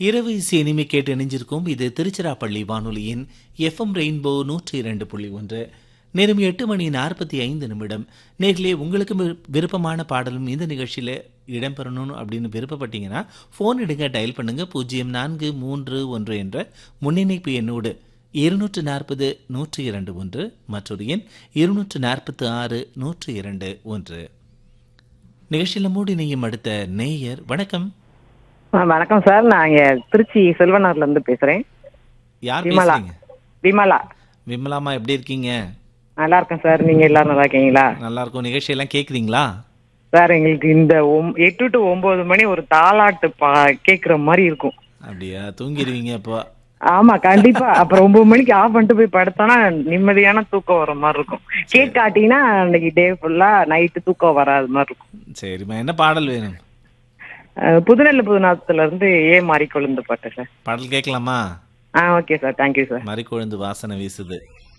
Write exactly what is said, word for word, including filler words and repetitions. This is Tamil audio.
இரவு இசை இனிமை கேட்டு இணைஞ்சிருக்கும். இது திருச்சிராப்பள்ளி வானொலியின் எஃப்எம் ரெயின்போ நூற்றி இரண்டு புள்ளி ஒன்று. நேரம் எட்டு மணி நாற்பத்தி ஐந்து நிமிடம். நேர்களே, உங்களுக்கு வி- விருப்பமான பாடலும் இந்த நிகழ்ச்சியில் இடம்பெறணும் அப்படின்னு விருப்பப்பட்டீங்கன்னா ஃபோன் எடுங்க, டயல் பண்ணுங்க பூஜ்ஜியம் நான்கு மூன்று ஒன்று என்ற முன்னிணைப்பு எண்ணோடு இருநூற்று நாற்பது நூற்றி இரண்டு ஒன்று, மற்றொரு எண் இருநூற்று நாற்பத்தி ஆறு நூற்றி இரண்டு ஒன்று. நிகழ்ச்சியில் மூடி நெய்யும் அடுத்த நேயர். வணக்கம். ஆ, வணக்கம் சார். நான் இங்க திருச்சி செல்வனார்ல இருந்து பேசுறேன். யார் விமலா. பேசுறீங்க? விமலா. விமலாமா, எப்படி இருக்கீங்க? நல்லா இருக்கேன் சார். நீங்க எல்லாரும் நல்லா இருக்கீங்களா? நல்லா இருக்கும். நிகழ்ச்சியெல்லாம் கேட்குறீங்களா? சார், எங்களுக்கு இந்த ஒம்- எட்டு டு ஒன்பது மணி ஒரு தாலாட்டு பா கேக்குற மாதிரி இருக்கும். அப்படியா? தூங்கிடுவீங்க இப்போ. ஆமா, கண்டிப்பா. அப்புறம் ஒன்பது மணிக்கு ஆஃப் பண்ணிட்டு போய் படுத்தோம்னா நிம்மதியான தூக்கம் வர மாதிரி இருக்கும். கேக் காட்டினா அன்னைக்கு டே ஃபுல்லா நைட்டு தூக்கம் வராத மாதிரி இருக்கும். சரிம்மா, என்ன பாடல் வேணும்? அஹ், புதுநெல்லு புதுநாத்துல இருந்து ஏ மாறி கொழுந்து பாட்டு சார். பாடல் கேட்கலாமா? ஆ, ஓகே சார். Thank you sir. மறிக்கொழுந்து வாசனை வீசுது.